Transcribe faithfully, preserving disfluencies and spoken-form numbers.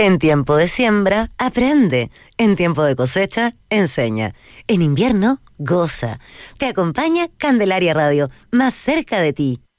En tiempo de siembra, aprende. En tiempo de cosecha, enseña. En invierno, goza. Te acompaña Candelaria Radio, más cerca de ti.